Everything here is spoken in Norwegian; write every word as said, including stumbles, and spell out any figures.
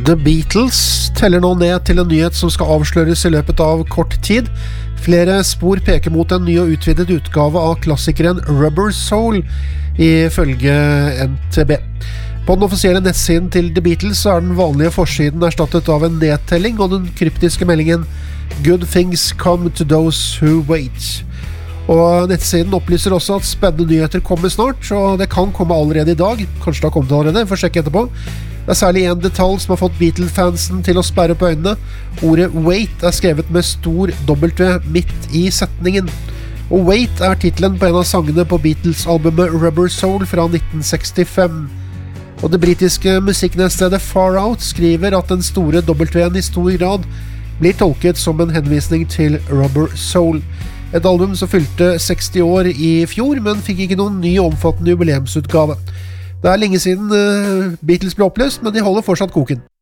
The Beatles teller nå ned til en nyhet som skal avsløres i løpet av kort tid. Flere spor peker mot en ny og utvidet utgave av klassikeren Rubber Soul, ifølge N T B. På den offisielle nettsiden til The Beatles er den vanlige forsiden erstattet av en nedtelling og den kryptiske meldingen «Good things come to those who wait». Og nettsiden opplyser også at spennende nyheter kommer snart, og det kan komme allerede i dag. Kanskje det har kommet allerede, får sjekke etterpå. Det er særlig en detalj som har fått Beatle-fansen til å sperre på øynene. Ordet «wait» er skrevet med stor W midt i setningen. Og «Wait» er titelen på en av sangene på Beatles-albumet Rubber Soul fra nitten sekstifem. Og det britiske musikknettstedet Far Out skriver at den store W-en i stor grad blir tolket som en henvisning til Rubber Soul. Et album som fylte seksti år i fjor, men fikk ikke noen ny omfattende jubileumsutgave. Det er lenge siden Beatles ble oppløst, men de holder fortsatt koken.